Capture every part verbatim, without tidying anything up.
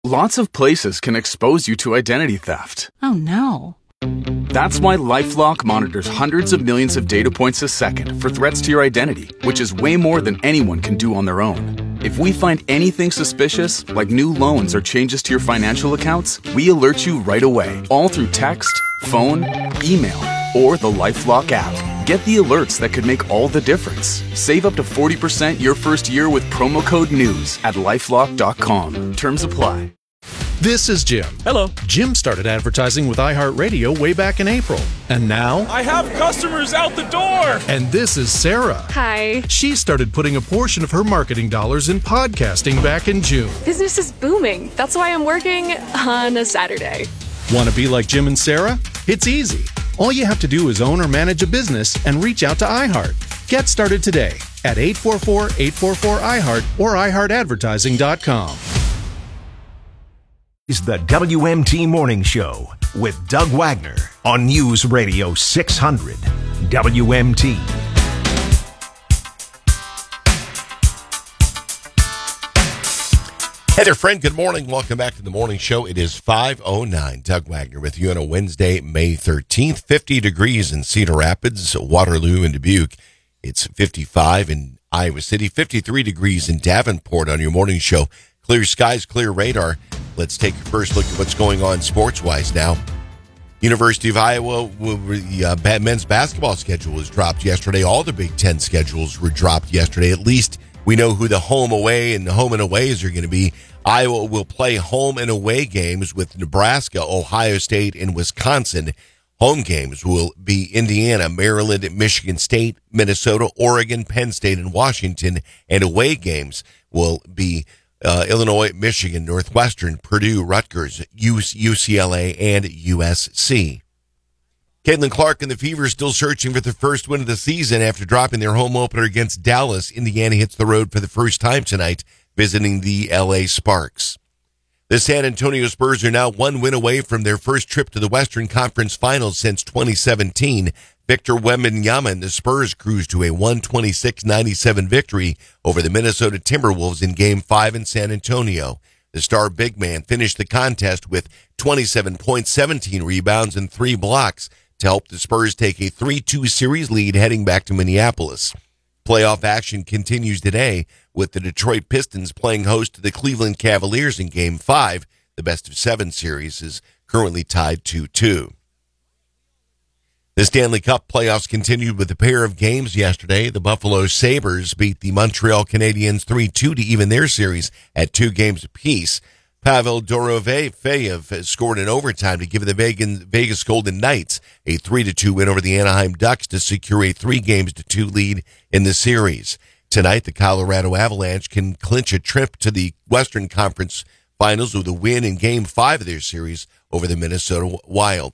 Lots of places can expose you to identity theft. Oh, no. That's why LifeLock monitors hundreds of millions of data points a second for threats to your identity, which is way more than anyone can do on their own. If we find anything suspicious, like new loans or changes to your financial accounts, we alert you right away, all through text, phone, email, or the LifeLock app. Get the alerts that could make all the difference. Save up to forty percent your first year with promo code NEWS at lifelock dot com. Terms apply. This is Jim. Hello. Jim started advertising with iHeartRadio way back in April. And now... I have customers out the door! And this is Sarah. Hi. She started putting a portion of her marketing dollars in podcasting back in June. Business is booming. That's why I'm working on a Saturday. Want to be like Jim and Sarah? It's easy. All you have to do is own or manage a business and reach out to iHeart. Get started today at eight four four, eight four four, I heart or i heart advertising dot com. Is the W M T Morning Show with Doug Wagner on News Radio six hundred W M T. Hey there, friend. Good morning. Welcome back to the morning show. It is five oh nine. Doug Wagner with you on a Wednesday, May thirteenth. fifty degrees in Cedar Rapids, Waterloo, and Dubuque. It's fifty-five in Iowa City, fifty-three degrees in Davenport on your morning show. Clear skies, clear radar. Let's take a first look at what's going on sports-wise now. University of Iowa, the uh, men's basketball schedule was dropped yesterday. All the Big Ten schedules were dropped yesterday. At least we know who the home away and the home and aways are going to be. Iowa will play home and away games with Nebraska, Ohio State, and Wisconsin. Home games will be Indiana, Maryland, Michigan State, Minnesota, Oregon, Penn State, and Washington. And away games will be uh, Illinois, Michigan, Northwestern, Purdue, Rutgers, U C L A, and U S C. Caitlin Clark and the Fever are still searching for the first win of the season after dropping their home opener against Dallas. Indiana hits the road for the first time tonight, visiting the L A Sparks. The San Antonio Spurs are now one win away from their first trip to the Western Conference Finals since twenty seventeen. Victor Wembanyama and the Spurs cruised to a one twenty-six ninety-seven victory over the Minnesota Timberwolves in Game five in San Antonio. The star big man finished the contest with twenty-seven points, seventeen rebounds, and three blocks to help the Spurs take a three two series lead heading back to Minneapolis. Playoff action continues today with the Detroit Pistons playing host to the Cleveland Cavaliers in Game five. The best of seven series is currently tied two two. The Stanley Cup playoffs continued with a pair of games yesterday. The Buffalo Sabres beat the Montreal Canadiens three two to even their series at two games apiece. Pavel Dorofeyev scored in overtime to give the Vegas Golden Knights a three to two win over the Anaheim Ducks to secure a three games to two lead in the series. Tonight, the Colorado Avalanche can clinch a trip to the Western Conference Finals with a win in Game five of their series over the Minnesota Wild.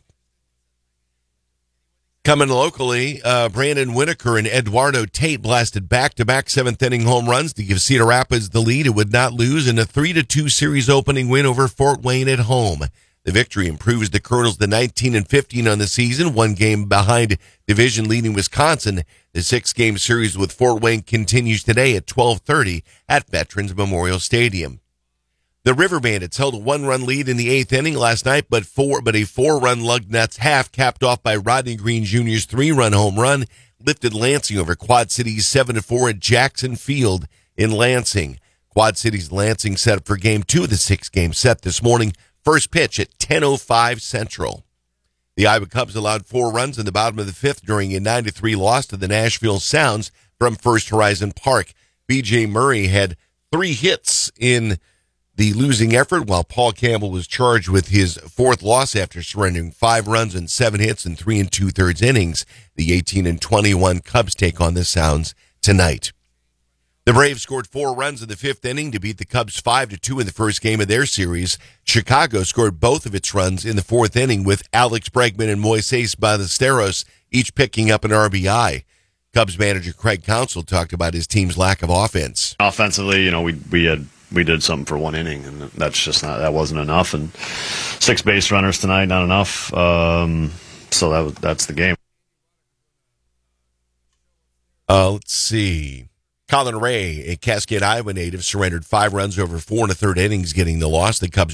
Coming locally, uh, Brandon Whitaker and Eduardo Tate blasted back-to-back seventh-inning home runs to give Cedar Rapids the lead it would not lose in a three to two series opening win over Fort Wayne at home. The victory improves the Colonels to nineteen and fifteen on the season, one game behind division-leading Wisconsin. The six-game series with Fort Wayne continues today at twelve thirty at Veterans Memorial Stadium. The River Bandits held a one-run lead in the eighth inning last night, but four, but a four-run Lugnuts half capped off by Rodney Green Junior's three-run home run lifted Lansing over Quad Cities seven to four at Jackson Field in Lansing. Quad Cities Lansing set up for game two of the six-game set this morning. First pitch at ten oh five Central. The Iowa Cubs allowed four runs in the bottom of the fifth during a nine to three loss to the Nashville Sounds from First Horizon Park. B J Murray had three hits in the losing effort, while Paul Campbell was charged with his fourth loss after surrendering five runs and seven hits in three and two-thirds innings. The eighteen and twenty-one Cubs take on the Sounds tonight. The Braves scored four runs in the fifth inning to beat the Cubs five to two in the first game of their series. Chicago scored both of its runs in the fourth inning with Alex Bregman and Moises Ballesteros each picking up an R B I. Cubs manager Craig Counsell talked about his team's lack of offense. Offensively, you know, we we had we did something for one inning, and that's just not that wasn't enough. And six base runners tonight, not enough. Um, so that was, that's the game. Uh, let's see. Colin Ray, a Cascade, Iowa native, surrendered five runs over four and a third innings, getting the loss. The Cubs